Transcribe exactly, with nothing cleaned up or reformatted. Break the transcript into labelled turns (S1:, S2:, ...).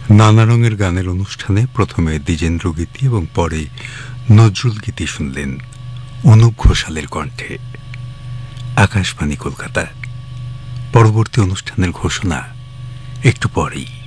S1: নানা রঙের গানের অনুষ্ঠানে প্রথমে দ্বিজেন্দ্র গীতি এবং পরে নজরুল গীতি শুনলেন অনুপ ঘোষালের কণ্ঠে। আকাশবাণী কলকাতা। পরবর্তী অনুষ্ঠানের ঘোষণা একটু পরেই।